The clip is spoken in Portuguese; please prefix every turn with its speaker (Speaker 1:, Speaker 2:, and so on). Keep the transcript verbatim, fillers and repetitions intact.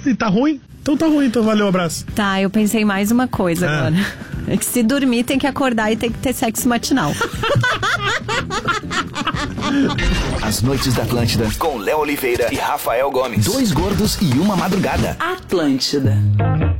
Speaker 1: E tá ruim? Então tá ruim, então valeu, abraço.
Speaker 2: Tá, eu pensei mais uma coisa
Speaker 1: Ah.
Speaker 2: agora. É que se dormir tem que acordar e tem que ter sexo matinal.
Speaker 3: As Noites da Atlântida, com Léo Oliveira e Rafael Gomes. Dois gordos e uma madrugada.
Speaker 4: Atlântida.